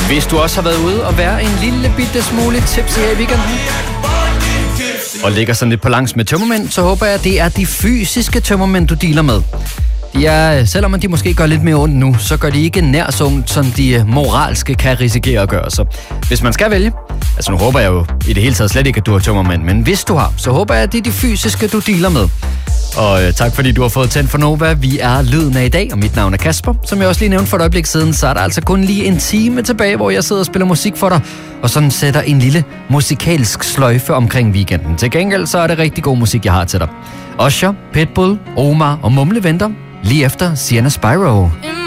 Hvis du også har været ude og være en lille bitte smule tipsy her i weekenden, og ligger sådan lidt på langs med tømmermænd, så håber jeg, at det er de fysiske tømmermænd, du dealer med. De er, selvom de måske gør lidt mere ondt nu, så gør de ikke nær så ondt, som de moralske kan risikere at gøre. Så hvis man skal vælge, altså nu håber jeg jo i det hele taget slet ikke, at du har tømmermænd, men hvis du har, så håber jeg, at det er de fysiske, du dealer med. Og tak fordi du har fået tændt for Nova. Vi er lyden af i dag, og mit navn er Kasper. Som jeg også lige nævnte for et øjeblik siden, så er der altså kun lige en time tilbage, hvor jeg sidder og spiller musik for dig, og sådan sætter en lille musikalsk sløjfe omkring weekenden. Til gengæld så er det rigtig god musik, jeg har til dig. Usher, Pitbull, Omar og Mumle venter lige efter Sienna Spyro.